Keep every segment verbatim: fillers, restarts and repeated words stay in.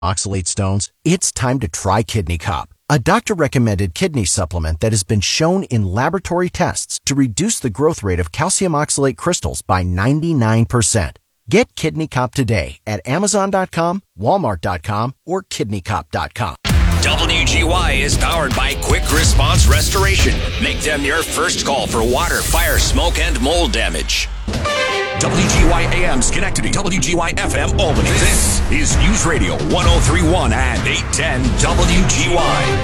oxalate stones, it's time to try Kidney Cop, a doctor-recommended kidney supplement that has been shown in laboratory tests to reduce the growth rate of calcium oxalate crystals by ninety-nine percent. Get Kidney Cop today at amazon dot com, walmart dot com, or kidney cop dot com. W G Y is powered by Quick Response Restoration. Make them your first call for water, fire, smoke, and mold damage. W G Y A M Schenectady, W G Y F M Albany. This is News Radio one oh three point one and eight ten W G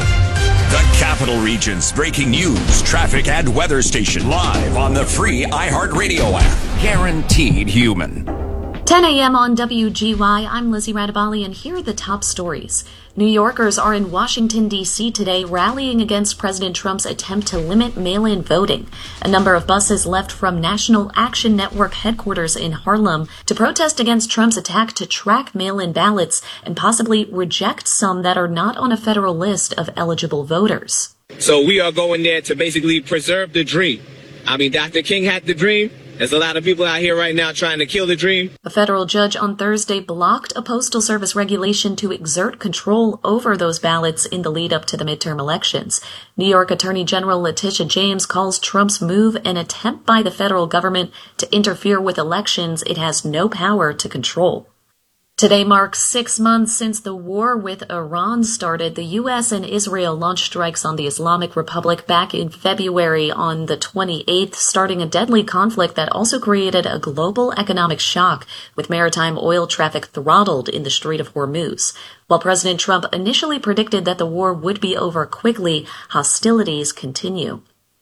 Y. The Capital Region's breaking news, traffic, and weather station live on the free iHeartRadio app. Guaranteed human. ten a.m. on W G Y, I'm Lizzie Radabali, and here are the top stories. New Yorkers are in Washington, D C today rallying against President Trump's attempt to limit mail-in voting. A number of buses left from National Action Network headquarters in Harlem to protest against Trump's attack to track mail-in ballots and possibly reject some that are not on a federal list of eligible voters. So we are going there to basically preserve the dream. I mean, Doctor King had the dream. There's a lot of people out here right now trying to kill the dream. A federal judge on Thursday blocked a Postal Service regulation to exert control over those ballots in the lead up to the midterm elections. New York Attorney General Letitia James calls Trump's move an attempt by the federal government to interfere with elections it has no power to control. Today marks six months since the war with Iran started. The U S and Israel launched strikes on the Islamic Republic back in February on the twenty-eighth, starting a deadly conflict that also created a global economic shock, with maritime oil traffic throttled in the Strait of Hormuz. While President Trump initially predicted that the war would be over quickly, hostilities continue.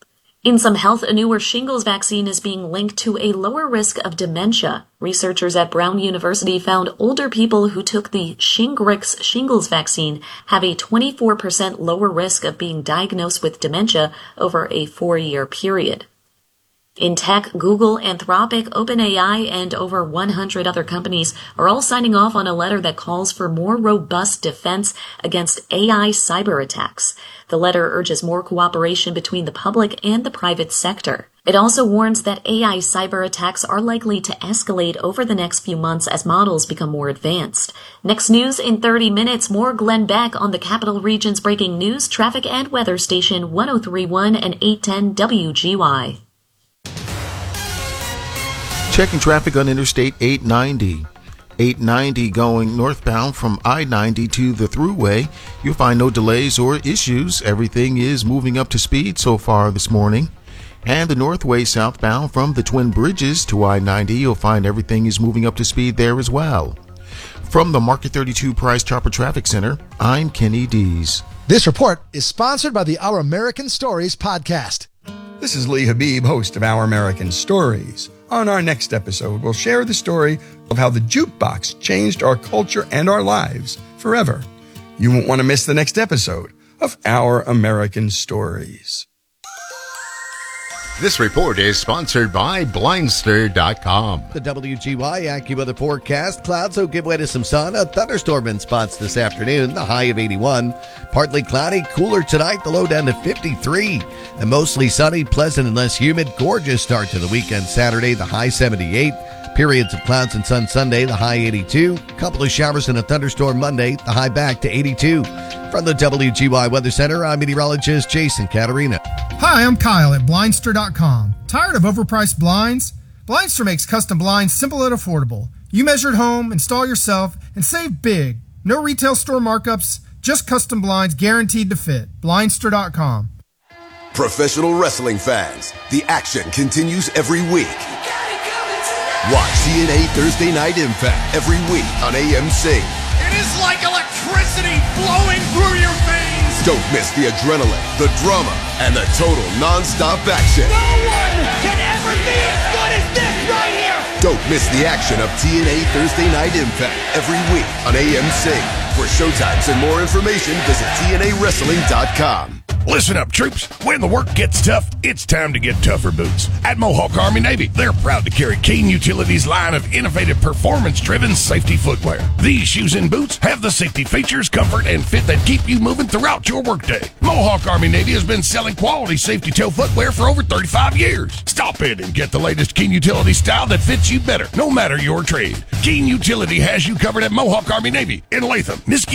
In some health, a newer shingles vaccine is being linked to a lower risk of dementia. Researchers at Brown University found older people who took the Shingrix shingles vaccine have a twenty-four percent lower risk of being diagnosed with dementia over a four-year period. In tech, Google, Anthropic, OpenAI, and over one hundred other companies are all signing off on a letter that calls for more robust defense against A I cyber attacks. The letter urges more cooperation between the public and the private sector. It also warns that A I cyber attacks are likely to escalate over the next few months as models become more advanced. Next news in thirty minutes, more Glenn Beck on the Capital Region's breaking news, traffic, and weather station one oh three point one and eight ten W G Y. Checking traffic on Interstate eight ninety. eight ninety going northbound from I ninety to the Thruway. You'll find no delays or issues. Everything is moving up to speed so far this morning. And the Northway southbound from the Twin Bridges to I ninety, you'll find everything is moving up to speed there as well. From the Market thirty-two Price Chopper Traffic Center, I'm Kenny Dees. This report is sponsored by the Our American Stories podcast. This is Lee Habib, host of Our American Stories. On our next episode, we'll share the story of how the jukebox changed our culture and our lives forever. You won't want to miss the next episode of Our American Stories. This report is sponsored by Blindster dot com. The W G Y AccuWeather forecast. Clouds will give way to some sun. A thunderstorm in spots this afternoon. The high of eighty-one. Partly cloudy. Cooler tonight. The low down to fifty-three. And mostly sunny, pleasant, and less humid. Gorgeous start to the weekend Saturday. The high seventy-eight. Periods of clouds and sun Sunday. The high eighty-two. Couple of showers and a thunderstorm Monday. The high back to eighty-two. From the W G Y Weather Center, I'm meteorologist Jason Caterina. Hi, I'm Kyle at Blindster dot com. Tired of overpriced blinds? Blindster makes custom blinds simple and affordable. You measure at home, install yourself, and save big. No retail store markups, just custom blinds guaranteed to fit. Blindster dot com. Professional wrestling fans, the action continues every week. Watch T N A Thursday Night Impact every week on A M C. It is like electricity flowing through your veins. Don't miss the adrenaline, the drama, and the total non-stop action. No one can ever be as good as this right here. Don't miss the action of T N A Thursday Night Impact every week on A M C. For showtimes and more information, visit T N A wrestling dot com. Listen up, troops. When the work gets tough, it's time to get tougher boots. At Mohawk Army Navy, they're proud to carry Keen Utilities' line of innovative performance-driven safety footwear. These shoes and boots have the safety features, comfort, and fit that keep you moving throughout your workday. Mohawk Army Navy has been selling quality safety toe footwear for over thirty-five years. Stop in and get the latest Keen Utility style that fits you better, no matter your trade. Keen Utility has you covered at Mohawk Army Navy in Latham, Niskayuna,